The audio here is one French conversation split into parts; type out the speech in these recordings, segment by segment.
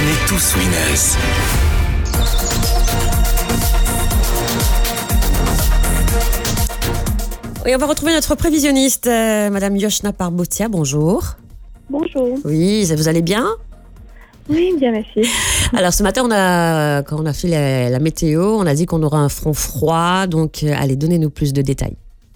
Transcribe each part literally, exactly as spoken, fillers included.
On est tous winners. Et on va retrouver notre prévisionniste, euh, Madame Yoshna Parbotia. Bonjour. Bonjour. Oui, vous allez bien? Oui, bien, merci. Alors ce matin, on a, quand on a fait la, la météo, on a dit qu'on aura un front froid. Donc, euh, allez, donnez-nous plus de détails.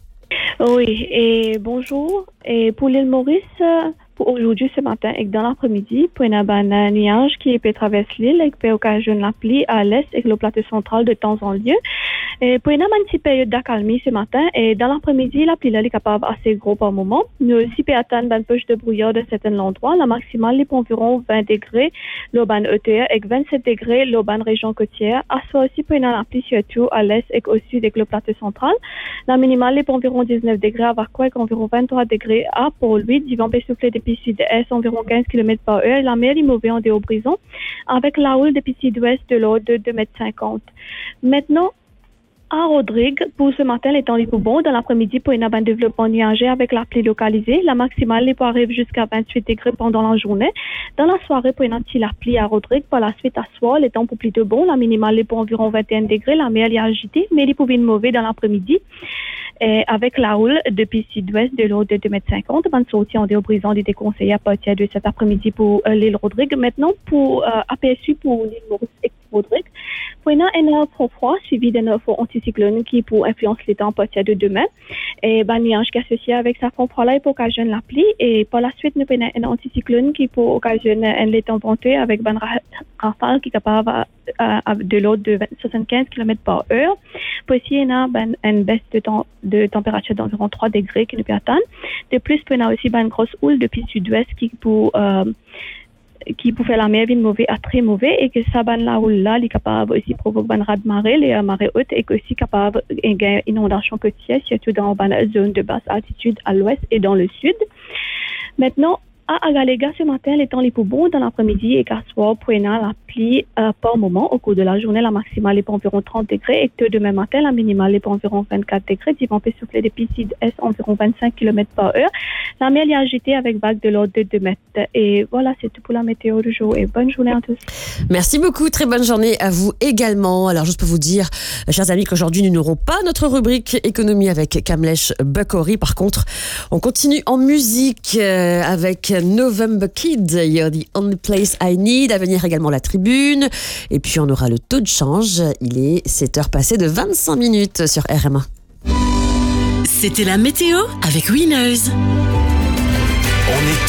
Oui, et bonjour. Et pour l'île Maurice, pour aujourd'hui, ce matin et dans l'après-midi, pour un nuage qui peut traverser l'île et qui peut occasionner la pluie à l'est et le plateau central de temps en lieu. Et pour une petite période d'accalmie ce matin et dans l'après-midi, la pluie est capable assez gros par moment. Nous aussi peut atteindre une poche de brouillard de certains endroits. La maximale est pour environ vingt degrés, l'auban E T R et vingt-sept degrés, l'auban région côtière. À ce aussi pour une la pluie surtout à l'est et au sud avec le plateau central. La minimale est pour environ dix-neuf degrés à Varquois et environ vingt-trois degrés à Port-Louis. Du vent peut souffler depuis sud-est environ quinze kilomètres par heure. La mer est mauvaise en déhorizon avec la houle depuis sud-ouest de l'ordre de deux mètres cinquante. Maintenant, à Rodrigue, pour ce matin, les temps les plus bons. Dans l'après-midi, pour un développement nuageux avec la pluie localisée. La maximale les arrive jusqu'à vingt-huit degrés pendant la journée. Dans la soirée, pour une petite la pluie à Rodrigue. Par la suite, à soir, les temps pour plutôt bons. La minimale est pour environ vingt et un degrés. La mer est agitée, mais les pour bien mauvais dans l'après-midi. Et avec la houle depuis sud-ouest de l'ordre de deux mètres cinquante, van sortie en déobrisant des déconseillés à partir de cet après-midi pour euh, l'île Rodrigue. Maintenant, pour euh, aperçu pour l'île Maurice et Rodrigue, pour une un front froid suivi d'un front anticyclone qui pour influence les temps à partir de demain. Et ben, nuage qui est associé avec sa front froid là, il peut occasionner la pluie. Et par la suite, nous avons un anticyclone qui peut occasionner un les temps venteux avec ben rafale qui est capable à, à, à, de l'ordre de soixante-quinze kilomètres par heure. Pour ici, il y a ben, une baisse de temps de température d'environ trois degrés qui nous peut atteindre. De plus, il y a aussi ben, une grosse houle depuis le sud-ouest qui pour euh, qui pour faire la mer ville mauvais à très mauvais et que ça ban la houle là, il est capable aussi provoquer ban raz de marée, les marées hautes et aussi capable d'une inondation côtière, surtout dans la zone de basse altitude à l'ouest et dans le sud. Maintenant, à Agalega, ce matin, les temps les plus bons dans l'après-midi et qu'à soir, prenant la pluie euh, par moment. Au cours de la journée, la maximale est pour environ trente degrés et que demain matin, la minimale est pour environ vingt-quatre degrés. Du vent peut souffler depuis sud-est environ vingt-cinq kilomètres par heure. La mer est agitée avec vagues de l'ordre de deux mètres. Et voilà, c'est tout pour la météo du jour et bonne journée à tous. Merci beaucoup, très bonne journée à vous également. Alors, juste pour vous dire, chers amis, qu'aujourd'hui, nous n'aurons pas notre rubrique économie avec Kamlesh Bukhari. Par contre, on continue en musique euh, avec November Kid, You're the Only Place I Need. À venir également la tribune. Et puis, on aura le taux de change. Il est sept heures passées de vingt-cinq minutes sur R M A. C'était la météo avec Winners. On est